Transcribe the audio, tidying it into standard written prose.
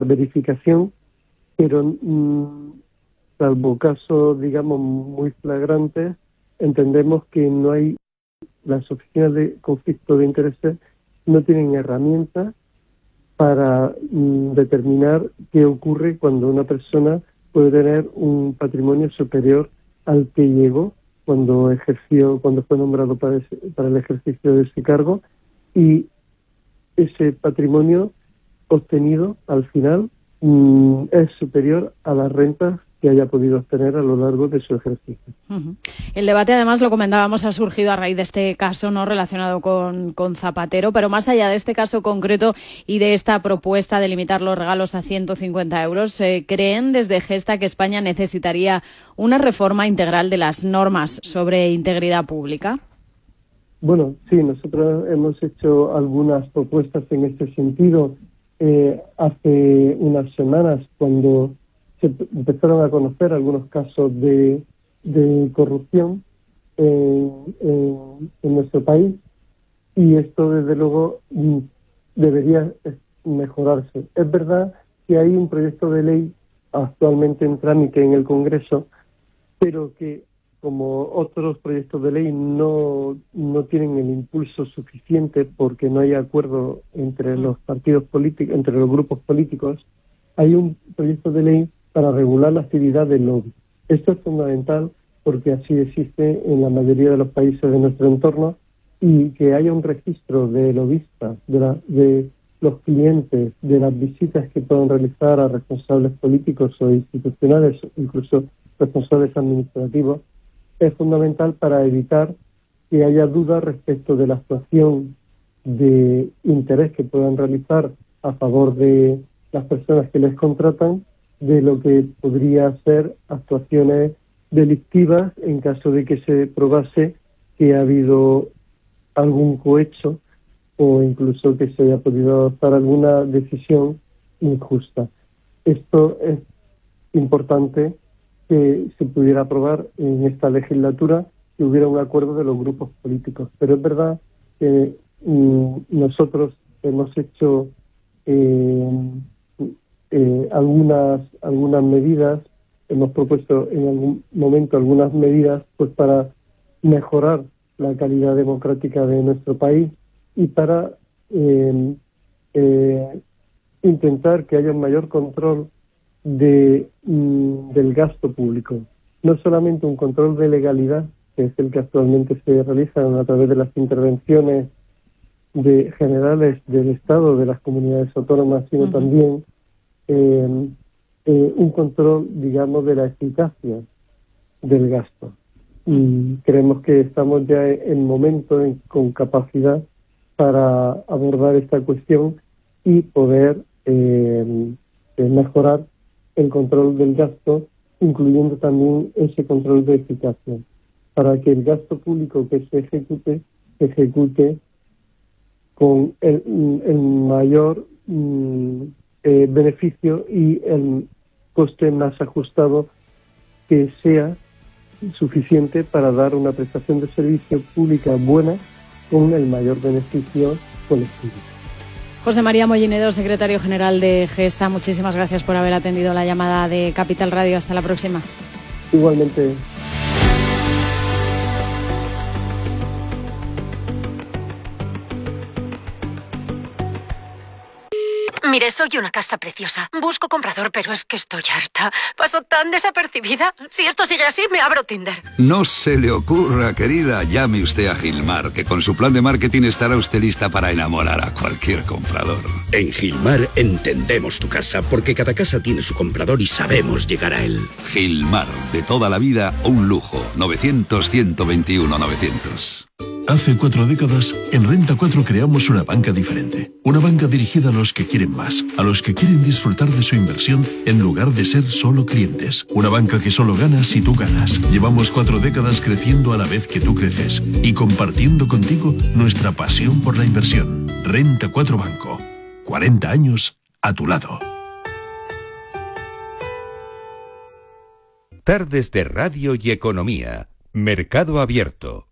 verificación, pero salvo casos, digamos, muy flagrantes, entendemos que no hay, las oficinas de conflicto de intereses no tienen herramientas para determinar qué ocurre cuando una persona puede tener un patrimonio superior al que llegó cuando fue nombrado para el ejercicio de ese cargo, y ese patrimonio obtenido al final es superior a las rentas que haya podido obtener a lo largo de su ejercicio. Uh-huh. El debate, además, lo comentábamos, ha surgido a raíz de este caso no relacionado con Zapatero, pero más allá de este caso concreto y de esta propuesta de limitar los regalos a 150 euros, ¿creen desde Gesta que España necesitaría una reforma integral de las normas sobre integridad pública? Bueno, sí, nosotros hemos hecho algunas propuestas en este sentido. Hace unas semanas, cuando se empezaron a conocer algunos casos de corrupción en nuestro país, y esto desde luego debería mejorarse. Es verdad que hay un proyecto de ley actualmente en trámite en el Congreso, pero que, como otros proyectos de ley, no tienen el impulso suficiente porque no hay acuerdo entre los partidos políticos, entre los grupos políticos. Hay un proyecto de ley para regular la actividad del lobby. Esto es fundamental porque así existe en la mayoría de los países de nuestro entorno, y que haya un registro de lobistas, de los clientes, de las visitas que puedan realizar a responsables políticos o institucionales, incluso responsables administrativos, es fundamental para evitar que haya dudas respecto de la actuación de interés que puedan realizar a favor de las personas que les contratan, de lo que podría ser actuaciones delictivas en caso de que se probase que ha habido algún cohecho o incluso que se haya podido adoptar alguna decisión injusta. Esto es importante que se pudiera aprobar en esta legislatura, que hubiera un acuerdo de los grupos políticos. Pero es verdad que nosotros hemos hecho algunas medidas, hemos propuesto en algún momento algunas medidas pues para mejorar la calidad democrática de nuestro país y para intentar que haya un mayor control del gasto público. No solamente un control de legalidad, que es el que actualmente se realiza a través de las intervenciones generales del Estado, de las comunidades autónomas, sino también un control, digamos, de la eficacia del gasto. Y creemos que estamos ya en momento con capacidad para abordar esta cuestión y poder mejorar el control del gasto, incluyendo también ese control de eficacia, para que el gasto público que se ejecute con el mayor beneficio y el coste más ajustado que sea suficiente para dar una prestación de servicio pública buena con el mayor beneficio colectivo. José María Mollinedo, secretario general de Gesta, muchísimas gracias por haber atendido la llamada de Capital Radio. Hasta la próxima. Igualmente. Mire, soy una casa preciosa. Busco comprador, pero es que estoy harta. Paso tan desapercibida. Si esto sigue así, me abro Tinder. No se le ocurra, querida. Llame usted a Gilmar, que con su plan de marketing estará usted lista para enamorar a cualquier comprador. En Gilmar entendemos tu casa, porque cada casa tiene su comprador y sabemos llegar a él. Gilmar, de toda la vida, un lujo. 900-121-900. Hace 4 décadas, en Renta 4 creamos una banca diferente. Una banca dirigida a los que quieren más, a los que quieren disfrutar de su inversión en lugar de ser solo clientes. Una banca que solo gana si tú ganas. Llevamos 4 décadas creciendo a la vez que tú creces y compartiendo contigo nuestra pasión por la inversión. Renta 4 Banco. 40 años a tu lado. Tardes de Radio y Economía. Mercado Abierto.